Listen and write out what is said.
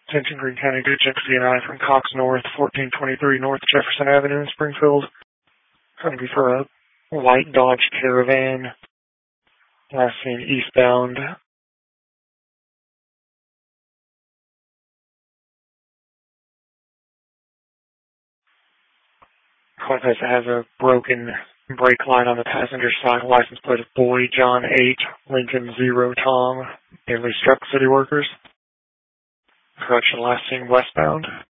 Attention Greene County District CNI from Cox North, 1423 North Jefferson Avenue in Springfield. Going to be for a white Dodge Caravan. Last seen eastbound. It has a broken brake line on the passenger side. License plate of Boy John 8, Lincoln 0 Tom. Nearly struck city workers. Correction last seen westbound.